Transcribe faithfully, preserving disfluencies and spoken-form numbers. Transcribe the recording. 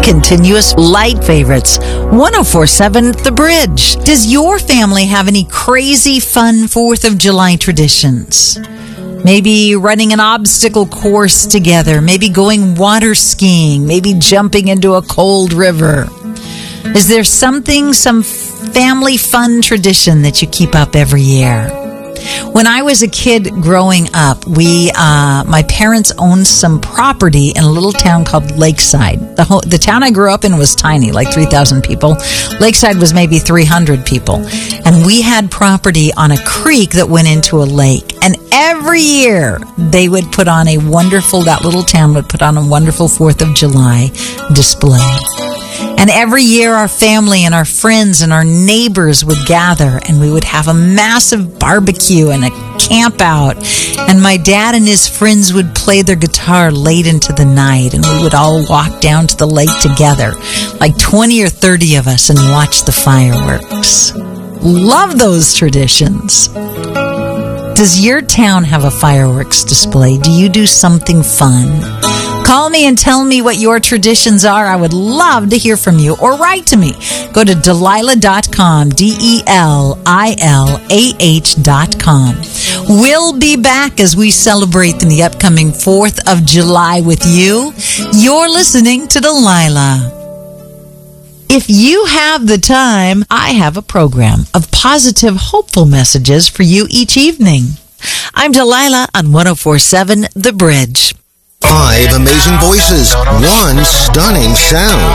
continuous light favorites. one oh four point seven The Bridge. Does your family have any crazy fun fourth of July traditions? Maybe running an obstacle course together, maybe going water skiing, maybe jumping into a cold river. Is there something, some family fun tradition that you keep up every year? When I was a kid growing up, we, uh, my parents owned some property in a little town called Lakeside. The whole, the town I grew up in was tiny, like three thousand people. Lakeside was maybe three hundred people. And we had property on a creek that went into a lake. And every year they would put on a wonderful, that little town would put on a wonderful fourth of July display. And every year our family and our friends and our neighbors would gather and we would have a massive barbecue and a camp out. And my dad and his friends would play their guitar late into the night and we would all walk down to the lake together, like twenty or thirty of us, and watch the fireworks. Love those traditions. Does your town have a fireworks display? Do you do something fun? Call me and tell me what your traditions are. I would love to hear from you. Or write to me. Go to Delilah dot com, D E L I L A H dot com. We'll be back as we celebrate in the upcoming fourth of July with you. You're listening to Delilah. If you have the time, I have a program of positive, hopeful messages for you each evening. I'm Delilah on one oh four point seven The Bridge. Five amazing voices, one stunning sound.